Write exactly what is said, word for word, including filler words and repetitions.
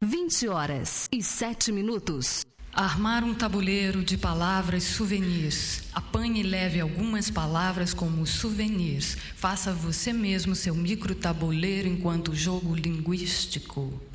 vinte horas e sete minutos. Armar um tabuleiro de palavras souvenirs. Apanhe e leve algumas palavras como souvenirs. Faça você mesmo seu micro tabuleiro enquanto jogo linguístico.